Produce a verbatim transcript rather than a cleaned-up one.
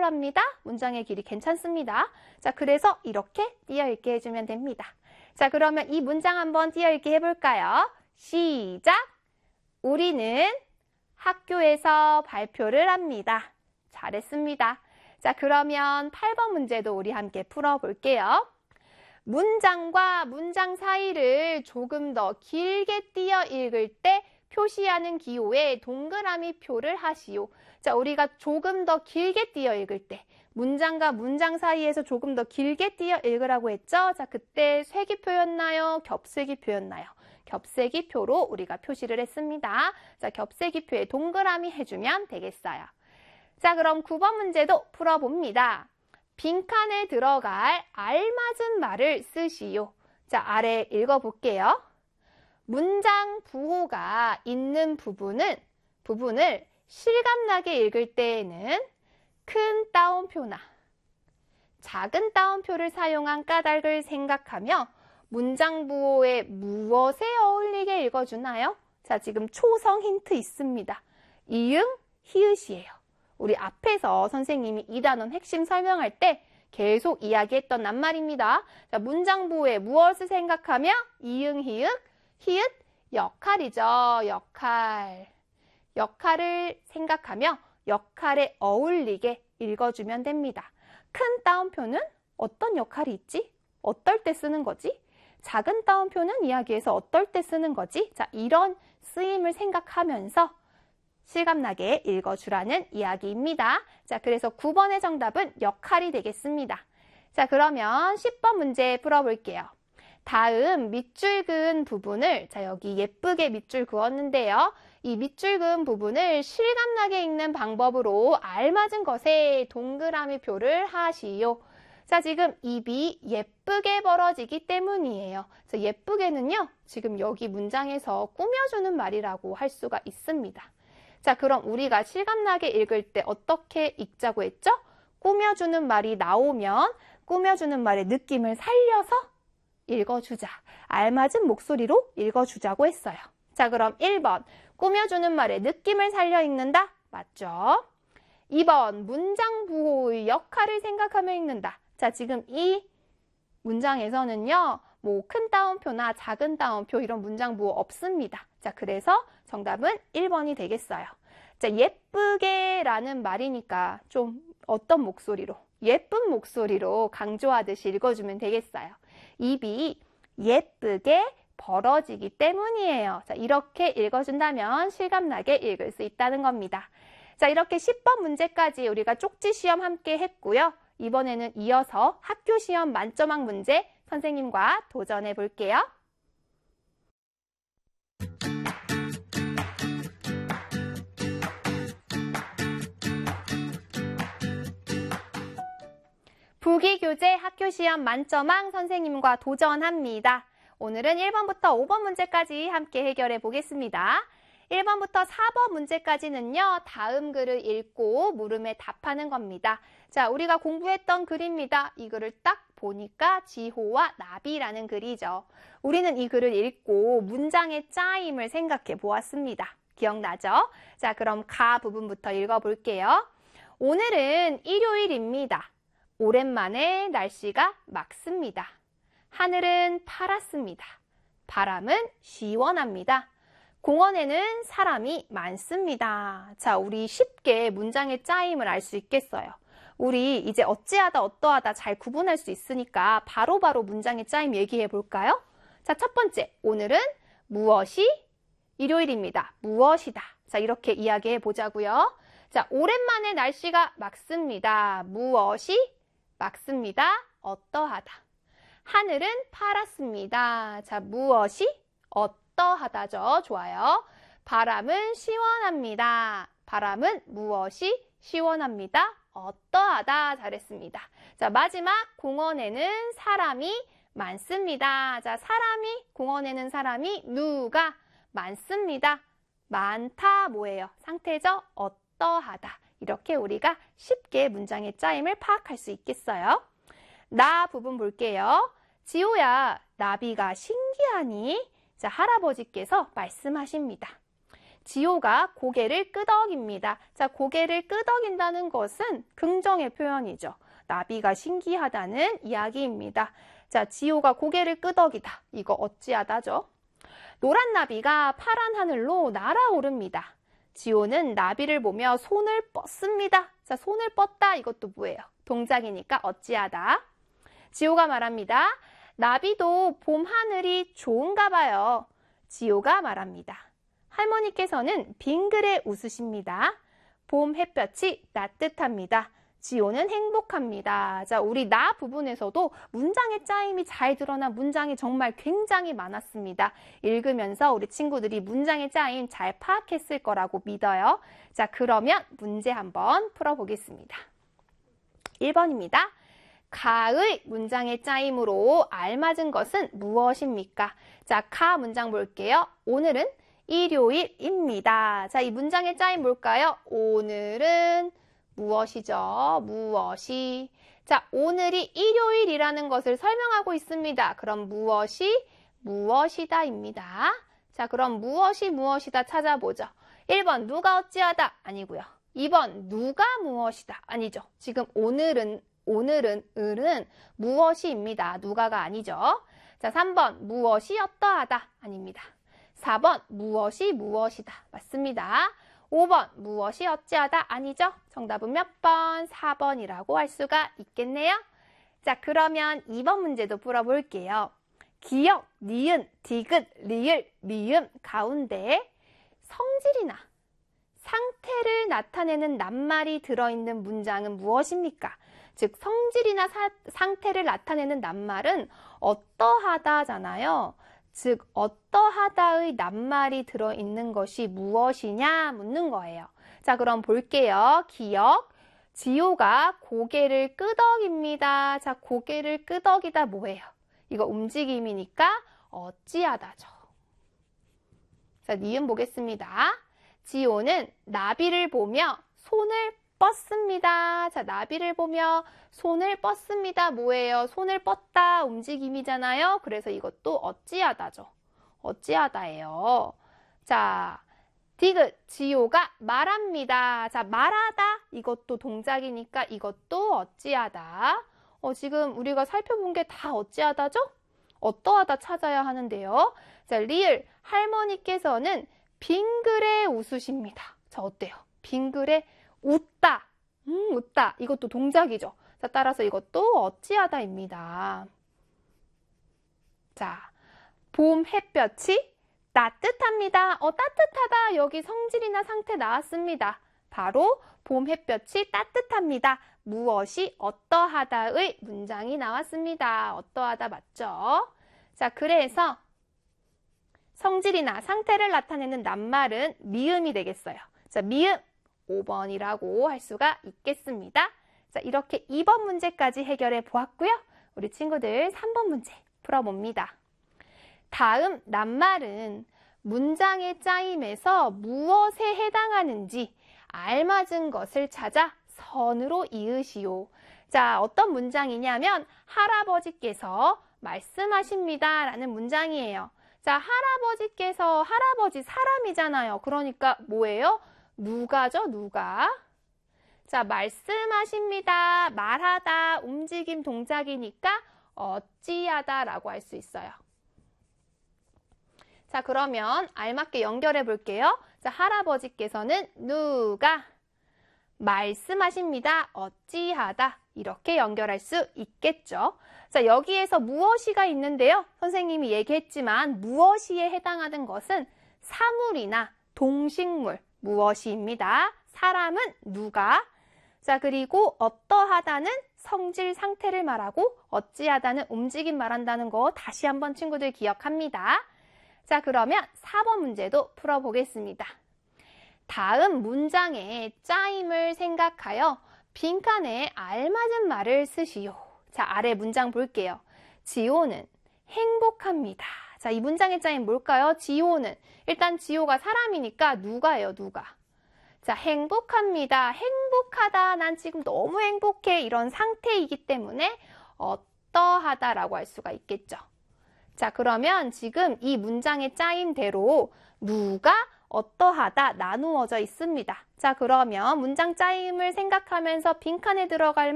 합니다. 문장의 길이 괜찮습니다. 자, 그래서 이렇게 띄어읽기 해주면 됩니다. 자, 그러면 이 문장 한번 띄어읽기 해볼까요? 시작! 우리는 학교에서 발표를 합니다. 잘했습니다. 자, 그러면 팔 번 문제도 우리 함께 풀어볼게요. 문장과 문장 사이를 조금 더 길게 띄어 읽을 때 표시하는 기호에 동그라미 표를 하시오. 자, 우리가 조금 더 길게 띄어 읽을 때 문장과 문장 사이에서 조금 더 길게 띄어 읽으라고 했죠? 자, 그때 쇠기표였나요? 겹세기표였나요? 겹세기표로 우리가 표시를 했습니다. 자, 겹세기표에 동그라미 해주면 되겠어요. 자, 그럼 구 번 문제도 풀어봅니다. 빈칸에 들어갈 알맞은 말을 쓰시오. 자, 아래 읽어볼게요. 문장 부호가 있는 부분은, 부분을 실감나게 읽을 때에는 큰 따옴표나 작은 따옴표를 사용한 까닭을 생각하며 문장 부호에 무엇에 어울리게 읽어주나요? 자, 지금 초성 힌트 있습니다. 이응, 히읗이에요. 우리 앞에서 선생님이 이 단원 핵심 설명할 때 계속 이야기했던 낱말입니다. 자, 문장 부호에 무엇을 생각하며 이응, 히읗, 히읗, 역할이죠. 역할. 역할을 생각하며 역할에 어울리게 읽어주면 됩니다. 큰 따옴표는 어떤 역할이 있지? 어떨 때 쓰는 거지? 작은 따옴표는 이야기에서 어떨 때 쓰는 거지? 자, 이런 쓰임을 생각하면서 실감나게 읽어주라는 이야기입니다. 자, 그래서 구 번의 정답은 역할이 되겠습니다. 자, 그러면 십 번 문제 풀어볼게요. 다음 밑줄 그은 부분을, 자, 여기 예쁘게 밑줄 그었는데요. 이 밑줄 그은 부분을 실감나게 읽는 방법으로 알맞은 것에 동그라미 표를 하시오. 자, 지금 입이 예쁘게 벌어지기 때문이에요. 그래서 예쁘게는요, 지금 여기 문장에서 꾸며주는 말이라고 할 수가 있습니다. 자, 그럼 우리가 실감나게 읽을 때 어떻게 읽자고 했죠? 꾸며주는 말이 나오면 꾸며주는 말의 느낌을 살려서 읽어주자. 알맞은 목소리로 읽어주자고 했어요. 자, 그럼 일 번 꾸며주는 말의 느낌을 살려 읽는다. 맞죠? 이 번 문장 부호의 역할을 생각하며 읽는다. 자, 지금 이 문장에서는요, 뭐 큰 따옴표나 작은 따옴표 이런 문장 부호 없습니다. 자, 그래서 정답은 일 번이 되겠어요. 자, 예쁘게 라는 말이니까 좀 어떤 목소리로? 예쁜 목소리로 강조하듯이 읽어주면 되겠어요. 입이 예쁘게 벌어지기 때문이에요. 자, 이렇게 읽어준다면 실감나게 읽을 수 있다는 겁니다. 자, 이렇게 십 번 문제까지 우리가 쪽지 시험 함께 했고요. 이번에는 이어서 학교 시험 만점왕 문제 선생님과 도전해 볼게요. 부기교재 학교시험 만점왕 선생님과 도전합니다. 오늘은 일 번부터 오 번 문제까지 함께 해결해 보겠습니다. 일 번부터 사 번 문제까지는요, 다음 글을 읽고 물음에 답하는 겁니다. 자, 우리가 공부했던 글입니다. 이 글을 딱 보니까 지호와 나비라는 글이죠. 우리는 이 글을 읽고 문장의 짜임을 생각해 보았습니다. 기억나죠? 자, 그럼 가 부분부터 읽어볼게요. 오늘은 일요일입니다. 오랜만에 날씨가 맑습니다. 하늘은 파랗습니다. 바람은 시원합니다. 공원에는 사람이 많습니다. 자, 우리 쉽게 문장의 짜임을 알 수 있겠어요. 우리 이제 어찌하다 어떠하다 잘 구분할 수 있으니까 바로바로 바로 문장의 짜임 얘기해 볼까요? 자, 첫 번째, 오늘은 무엇이 일요일입니다. 무엇이다. 자, 이렇게 이야기해 보자고요. 자, 오랜만에 날씨가 맑습니다. 무엇이 맑습니다. 어떠하다. 하늘은 파랗습니다. 자, 무엇이 어떠하다죠. 좋아요. 바람은 시원합니다. 바람은 무엇이 시원합니다. 어떠하다. 잘했습니다. 자, 마지막 공원에는 사람이 많습니다. 자, 사람이, 공원에는 사람이 누가 많습니다. 많다 뭐예요? 상태죠? 어떠하다. 이렇게 우리가 쉽게 문장의 짜임을 파악할 수 있겠어요. 나 부분 볼게요. 지호야, 나비가 신기하니? 자, 할아버지께서 말씀하십니다. 지호가 고개를 끄덕입니다. 자, 고개를 끄덕인다는 것은 긍정의 표현이죠. 나비가 신기하다는 이야기입니다. 자, 지호가 고개를 끄덕이다. 이거 어찌하다죠? 노란 나비가 파란 하늘로 날아오릅니다. 지호는 나비를 보며 손을 뻗습니다. 자, 손을 뻗다. 이것도 뭐예요? 동작이니까 어찌하다. 지호가 말합니다. 나비도 봄 하늘이 좋은가 봐요. 지호가 말합니다. 할머니께서는 빙그레 웃으십니다. 봄 햇볕이 따뜻합니다. 지호는 행복합니다. 자, 우리 나 부분에서도 문장의 짜임이 잘 드러난 문장이 정말 굉장히 많았습니다. 읽으면서 우리 친구들이 문장의 짜임 잘 파악했을 거라고 믿어요. 자, 그러면 문제 한번 풀어보겠습니다. 일 번입니다. 가의 문장의 짜임으로 알맞은 것은 무엇입니까? 자, 가 문장 볼게요. 오늘은 일요일입니다. 자, 이 문장의 짜임 뭘까요? 오늘은 무엇이죠? 무엇이? 자, 오늘이 일요일이라는 것을 설명하고 있습니다. 그럼 무엇이? 무엇이다입니다. 자, 그럼 무엇이 무엇이다 찾아보죠. 일 번 누가 어찌하다 아니고요. 이 번 누가 무엇이다 아니죠. 지금 오늘은 오늘은 을은 무엇이입니다. 누가가 아니죠. 자, 삼 번 무엇이 어떠하다 아닙니다. 사 번 무엇이 무엇이다 맞습니다. 오 번 무엇이 어찌하다 아니죠. 정답은 몇 번? 사 번이라고 할 수가 있겠네요. 자, 그러면 이 번 문제도 풀어볼게요. 기역, 니은, 디귿, 리을, 미음 가운데 성질이나 상태를 나타내는 낱말이 들어있는 문장은 무엇입니까? 즉 성질이나 사, 상태를 나타내는 낱말은 어떠하다잖아요. 즉 어떠하다의 낱말이 들어있는 것이 무엇이냐 묻는 거예요. 자, 그럼 볼게요. 기억, 지호가 고개를 끄덕입니다. 자, 고개를 끄덕이다 뭐예요? 이거 움직임이니까 어찌하다죠. 자, 니은 보겠습니다. 지호는 나비를 보며 손을 뻗습니다. 자, 나비를 보며 손을 뻗습니다. 뭐예요? 손을 뻗다 움직임이잖아요. 그래서 이것도 어찌하다죠. 어찌하다예요. 자, 디귿, 지호가 말합니다. 자, 말하다 이것도 동작이니까 이것도 어찌하다. 어, 지금 우리가 살펴본 게 다 어찌하다죠? 어떠하다 찾아야 하는데요. 자, 리을, 할머니께서는 빙그레 웃으십니다. 자, 어때요? 빙그레 웃다. 음, 웃다. 이것도 동작이죠. 자, 따라서 이것도 어찌하다입니다. 자, 봄 햇볕이 따뜻합니다. 어, 따뜻하다. 여기 성질이나 상태 나왔습니다. 바로 봄 햇볕이 따뜻합니다. 무엇이 어떠하다의 문장이 나왔습니다. 어떠하다 맞죠? 자, 그래서 성질이나 상태를 나타내는 낱말은 미음이 되겠어요. 자, 미음 오 번이라고 할 수가 있겠습니다. 자, 이렇게 이 번 문제까지 해결해 보았고요. 우리 친구들 삼 번 문제 풀어봅니다. 다음 낱말은 문장의 짜임에서 무엇에 해당하는지 알맞은 것을 찾아 선으로 이으시오. 자, 어떤 문장이냐면 할아버지께서 말씀하십니다 라는 문장이에요. 자, 할아버지께서 할아버지 사람이잖아요. 그러니까 뭐예요? 누가죠? 누가? 자, 말씀하십니다. 말하다, 움직임 동작이니까 어찌하다 라고 할 수 있어요. 자, 그러면 알맞게 연결해 볼게요. 자, 할아버지께서는 누가 말씀하십니다. 어찌하다. 이렇게 연결할 수 있겠죠. 자, 여기에서 무엇이가 있는데요. 선생님이 얘기했지만 무엇이에 해당하는 것은 사물이나 동식물, 무엇이입니다. 사람은 누가. 자, 그리고 어떠하다는 성질 상태를 말하고 어찌하다는 움직임 말한다는 거 다시 한번 친구들 기억합니다. 자, 그러면 사 번 문제도 풀어보겠습니다. 다음 문장의 짜임을 생각하여 빈칸에 알맞은 말을 쓰시오. 자, 아래 문장 볼게요. 지호는 행복합니다. 자, 이 문장의 짜임 뭘까요? 지호는. 일단 지호가 사람이니까 누가예요, 누가. 자, 행복합니다. 행복하다. 난 지금 너무 행복해. 이런 상태이기 때문에 어떠하다라고 할 수가 있겠죠. 자, 그러면 지금 이 문장의 짜임대로 누가 어떠하다 나누어져 있습니다. 자, 그러면 문장 짜임을 생각하면서 빈칸에 들어갈